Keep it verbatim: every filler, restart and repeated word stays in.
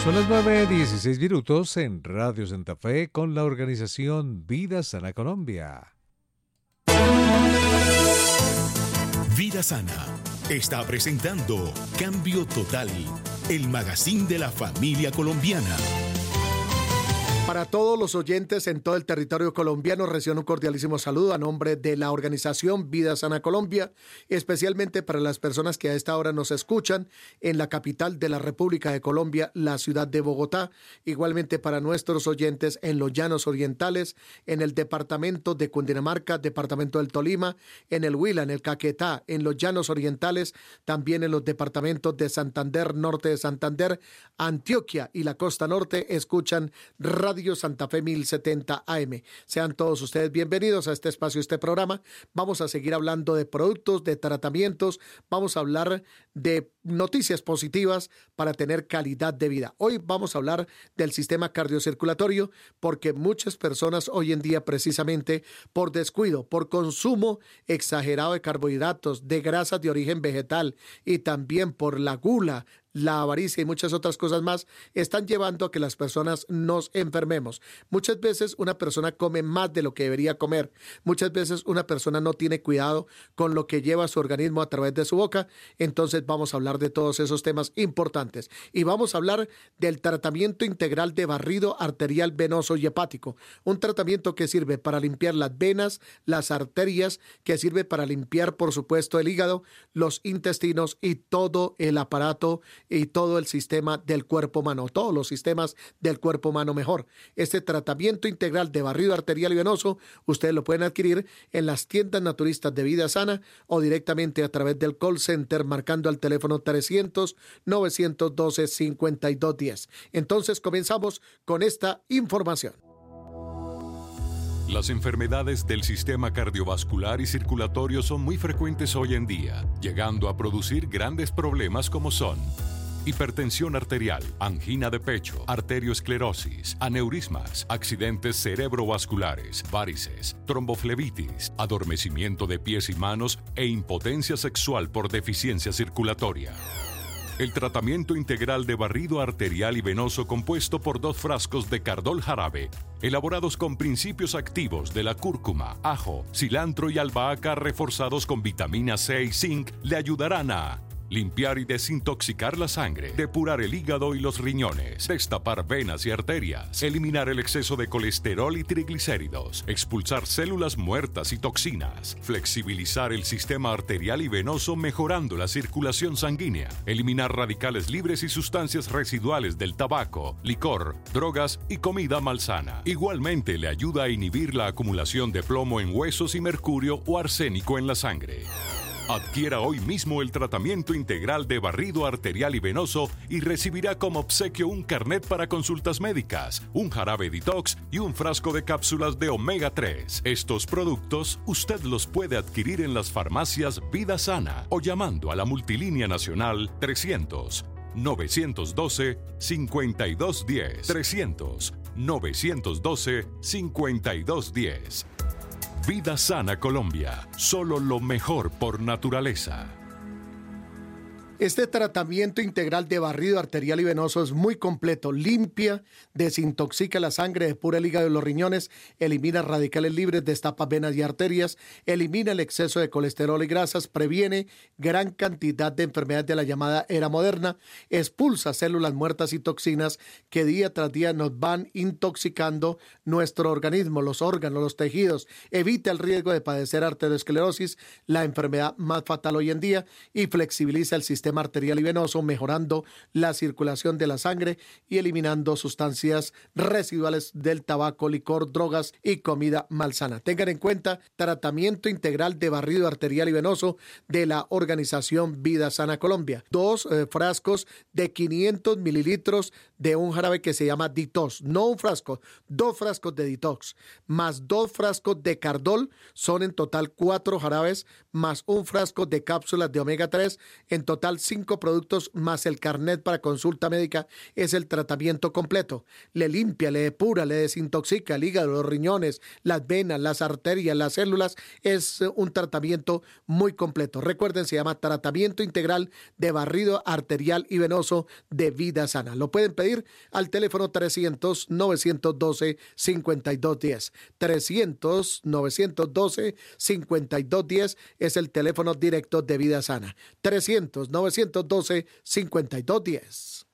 Son las nueve dieciséis minutos en Radio Santa Fe con la organización Vida Sana Colombia. Vida Sana está presentando Cambio Total, el magazine de la familia colombiana. Para todos los oyentes en todo el territorio colombiano, reciban un cordialísimo saludo a nombre de la organización Vida Sana Colombia, especialmente para las personas que a esta hora nos escuchan en la capital de la República de Colombia, la ciudad de Bogotá, igualmente para nuestros oyentes en los Llanos Orientales, en el departamento de Cundinamarca, departamento del Tolima, en el Huila, en el Caquetá, en los Llanos Orientales, también en los departamentos de Santander, norte de Santander, Antioquia y la costa norte, escuchan Radio Radio Santa Fe mil setenta A M. Sean todos ustedes bienvenidos a este espacio, este programa. Vamos a seguir hablando de productos, de tratamientos, vamos a hablar de noticias positivas para tener calidad de vida. Hoy vamos a hablar del sistema cardiocirculatorio porque muchas personas hoy en día, precisamente por descuido, por consumo exagerado de carbohidratos, de grasas de origen vegetal y también por la gula, la avaricia y muchas otras cosas más, están llevando a que las personas nos enfermemos. Muchas veces una persona come más de lo que debería comer. Muchas veces una persona no tiene cuidado con lo que lleva su organismo a través de su boca. Entonces vamos a hablar de todos esos temas importantes. Y vamos a hablar del tratamiento integral de barrido arterial, venoso y hepático. Un tratamiento que sirve para limpiar las venas, las arterias, que sirve para limpiar, por supuesto, el hígado, los intestinos y todo el aparato y todo el sistema del cuerpo humano, todos los sistemas del cuerpo humano mejor. Este tratamiento integral de barrido arterial y venoso, ustedes lo pueden adquirir en las tiendas naturistas de Vida Sana o directamente a través del call center marcando al teléfono trescientos, novecientos doce, cincuenta y dos diez. Entonces comenzamos con esta información. Las enfermedades del sistema cardiovascular y circulatorio son muy frecuentes hoy en día, llegando a producir grandes problemas como son hipertensión arterial, angina de pecho, arteriosclerosis, aneurismas, accidentes cerebrovasculares, varices, tromboflebitis, adormecimiento de pies y manos e impotencia sexual por deficiencia circulatoria. El tratamiento integral de barrido arterial y venoso compuesto por dos frascos de Cardol jarabe, elaborados con principios activos de la cúrcuma, ajo, cilantro y albahaca reforzados con vitamina C y zinc, le ayudarán a limpiar y desintoxicar la sangre, depurar el hígado y los riñones, destapar venas y arterias, eliminar el exceso de colesterol y triglicéridos, expulsar células muertas y toxinas, flexibilizar el sistema arterial y venoso mejorando la circulación sanguínea, eliminar radicales libres y sustancias residuales del tabaco, licor, drogas y comida malsana. Igualmente le ayuda a inhibir la acumulación de plomo en huesos y mercurio o arsénico en la sangre. Adquiera hoy mismo el tratamiento integral de barrido arterial y venoso y recibirá como obsequio un carnet para consultas médicas, un jarabe detox y un frasco de cápsulas de omega tres. Estos productos usted los puede adquirir en las farmacias Vida Sana o llamando a la multilínea nacional trescientos, novecientos doce, cincuenta y dos diez. trescientos, novecientos doce, cincuenta y dos diez. Vida Sana Colombia, solo lo mejor por naturaleza. Este tratamiento integral de barrido arterial y venoso es muy completo, limpia, desintoxica la sangre, depura el hígado y los riñones, elimina radicales libres, destapa venas y arterias, elimina el exceso de colesterol y grasas, previene gran cantidad de enfermedades de la llamada era moderna, expulsa células muertas y toxinas que día tras día nos van intoxicando nuestro organismo, los órganos, los tejidos, evita el riesgo de padecer arteriosclerosis, la enfermedad más fatal hoy en día, y flexibiliza el sistema arterial y venoso, mejorando la circulación de la sangre y eliminando sustancias residuales del tabaco, licor, drogas y comida malsana. Tengan en cuenta, tratamiento integral de barrido arterial y venoso de la organización Vida Sana Colombia. Dos eh, frascos de quinientos mililitros de un jarabe que se llama Detox. No un frasco, dos frascos de Detox, más dos frascos de Cardol, son en total cuatro jarabes, más un frasco de cápsulas de omega tres, en total total cinco productos más el carnet para consulta médica es el tratamiento completo. Le limpia, le depura, le desintoxica el hígado, los riñones, las venas, las arterias, las células. Es un tratamiento muy completo. Recuerden, se llama Tratamiento Integral de Barrido Arterial y Venoso de Vida Sana. Lo pueden pedir al teléfono trescientos, novecientos doce, cincuenta y dos diez. trescientos, novecientos doce, cincuenta y dos diez es el teléfono directo de Vida Sana. trescientos, novecientos doce, cincuenta y dos diez.